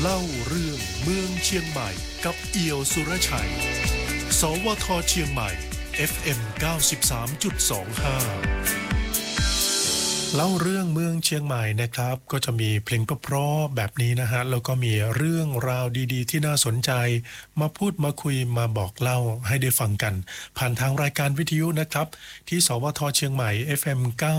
เล่าเรื่องเมืองเชียงใหม่กับเอี่ยวสุรชัยสวทเชียงใหม่ FM 93.25เล่าเรื่องเมืองเชียงใหม่นะครับก็จะมีเพลงเพราะๆแบบนี้นะฮะแล้วก็มีเรื่องราวดีๆที่น่าสนใจมาพูดมาคุยมาบอกเล่าให้ได้ฟังกันผ่านทางรายการวิทยุนะครับที่สวทเชียงใหม่ FM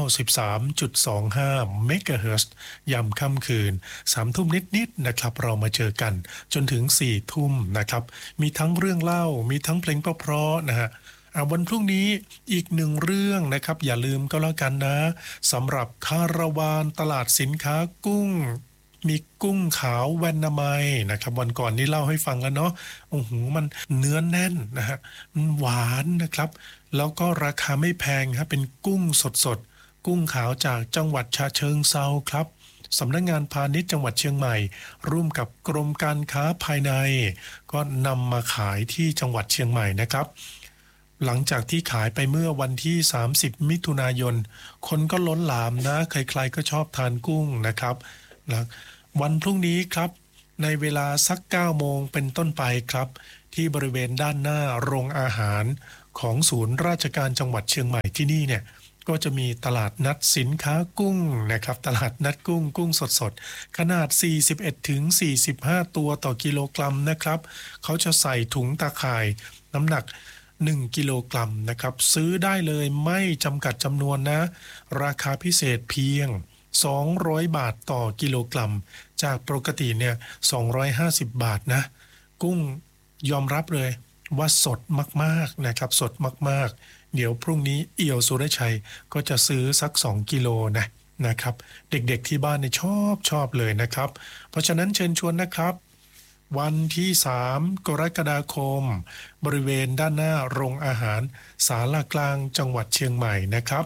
93.25 MHz ยามค่ำคืน 3 ทุ่มนิดๆนะครับเรามาเจอกันจนถึง 4 ทุ่มนะครับมีทั้งเรื่องเล่ามีทั้งเพลงเพราะๆนะฮะวันพรุ่งนี้อีกหนึ่งเรื่องนะครับอย่าลืมก็แล้วกันนะสำหรับคาราวานตลาดสินค้ากุ้งมีกุ้งขาวแวนนามัยนะครับวันก่อนนี้เล่าให้ฟังแล้วเนาะโอ้โหมันเนื้อแน่นนะฮะมันหวานนะครับแล้วก็ราคาไม่แพงครับเป็นกุ้งสดๆกุ้งขาวจากจังหวัดฉะเชิงเทราครับสำนักงานพาณิชย์จังหวัดเชียงใหม่ร่วมกับกรมการค้าภายในก็นำมาขายที่จังหวัดเชียงใหม่นะครับหลังจากที่ขายไปเมื่อวันที่30มิถุนายนคนก็ล้นหลามนะใครๆก็ชอบทานกุ้งนะครับแล้ววันพรุ่งนี้ครับในเวลาสัก9โมงเป็นต้นไปครับที่บริเวณด้านหน้าโรงอาหารของศูนย์ราชการจังหวัดเชียงใหม่ที่นี่เนี่ยก็จะมีตลาดนัดสินค้ากุ้งนะครับตลาดนัดกุ้งสดๆขนาด41ถึง45ตัวต่อกิโลกรัมนะครับเขาจะใส่ถุงตาข่ายน้ำหนัก1กิโลกรัมนะครับซื้อได้เลยไม่จำกัดจำนวนนะราคาพิเศษเพียง200บาทต่อกิโลกรัมจากปกติเนี่ย250บาทนะกุ้งยอมรับเลยว่าสดมากๆนะครับสดมากๆเดี๋ยวพรุ่งนี้เอี่ยวสุรชัยก็จะซื้อสัก2กิโลนะครับเด็กๆที่บ้านเนี่ยชอบเลยนะครับเพราะฉะนั้นเชิญชวนนะครับวันที่3กรกฎาคมบริเวณด้านหน้าโรงอาหารศาลากลางจังหวัดเชียงใหม่นะครับ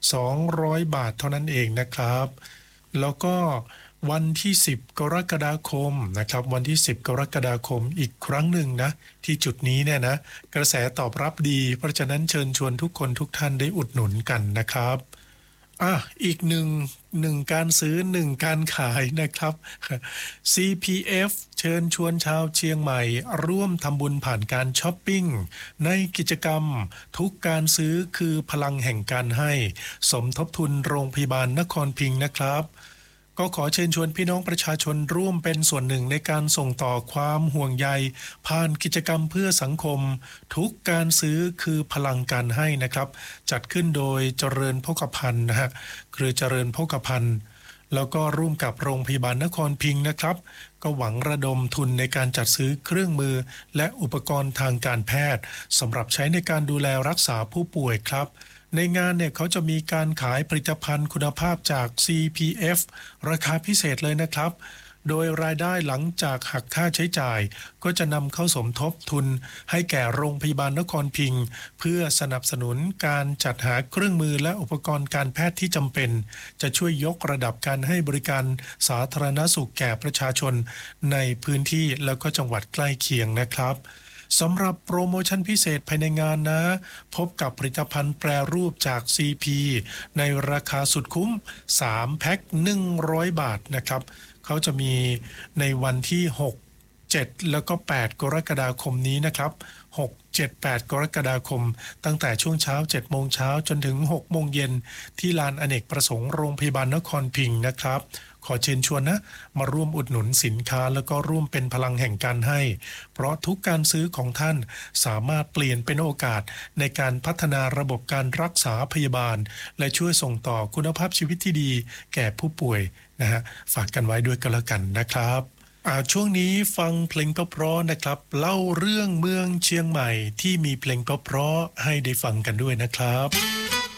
200บาทเท่านั้นเองนะครับแล้วก็วันที่10กรกฎาคมนะครับวันที่10กรกฎาคมอีกครั้งหนึ่งนะที่จุดนี้เนี่ยนะกระแสตอบรับดีเพราะฉะนั้นเชิญชวนทุกคนทุกท่านได้อุดหนุนกันนะครับอีกหนึ่งการซื้อ1การขายนะครับ CPF เชิญชวนชาวเชียงใหม่ร่วมทำบุญผ่านการช้อปปิ้งในกิจกรรมทุกการซื้อคือพลังแห่งการให้สมทบทุนโรงพยาบาลนครพิงค์นะครับก็ขอเชิญชวนพี่น้องประชาชนร่วมเป็นส่วนหนึ่งในการส่งต่อความห่วงใยผ่านกิจกรรมเพื่อสังคมทุกการซื้อคือพลังการให้นะครับจัดขึ้นโดยเจริญโภคภัณฑ์นะฮะเครือเจริญโภคภัณฑ์แล้วก็ร่วมกับโรงพยาบาลนครพิงค์นะครับก็หวังระดมทุนในการจัดซื้อเครื่องมือและอุปกรณ์ทางการแพทย์สำหรับใช้ในการดูแลรักษาผู้ป่วยครับในงานเนี่ยเขาจะมีการขายผลิตภัณฑ์คุณภาพจาก CPF ราคาพิเศษเลยนะครับโดยรายได้หลังจากหักค่าใช้จ่ายก็จะนำเข้าสมทบทุนให้แก่โรงพยาบาลนครพิงค์เพื่อสนับสนุนการจัดหาเครื่องมือและอุปกรณ์การแพทย์ที่จำเป็นจะช่วยยกระดับการให้บริการสาธารณสุขแก่ประชาชนในพื้นที่แล้วก็จังหวัดใกล้เคียงนะครับสำหรับโปรโมชั่นพิเศษภายในงานนะพบกับผลิตภัณฑ์แปรรูปจาก CP ในราคาสุดคุ้ม3แพ็ค100บาทนะครับเขาจะมีในวันที่6 7แล้วก็8กรกฎาคมนี้นะครับ6 7 8กรกฎาคมตั้งแต่ช่วงเช้า7โมงเช้าจนถึง6โมงเย็นที่ลานอเนกประสงค์โรงพยาบาลนครพิงค์นะครับขอเชิญชวนนะมาร่วมอุดหนุนสินค้าแล้วก็ร่วมเป็นพลังแห่งการให้เพราะทุกการซื้อของท่านสามารถเปลี่ยนเป็นโอกาสในการพัฒนาระบบการรักษาพยาบาลและช่วยส่งต่อคุณภาพชีวิตที่ดีแก่ผู้ป่วยนะฮะฝากกันไว้ด้วยกันแล้วกันนะครับช่วงนี้ฟังเพลงเพราะๆนะครับเล่าเรื่องเมืองเชียงใหม่ที่มีเพลงเพราะๆให้ได้ฟังกันด้วยนะครับ